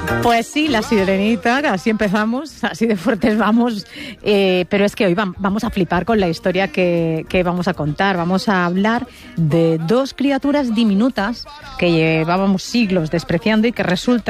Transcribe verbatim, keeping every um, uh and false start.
Pues sí, La Sirenita, así empezamos, así de fuertes vamos, eh, pero es que hoy vamos a flipar con la historia que, que vamos a contar. Vamos a hablar de dos criaturas diminutas que llevábamos siglos despreciando y que resulta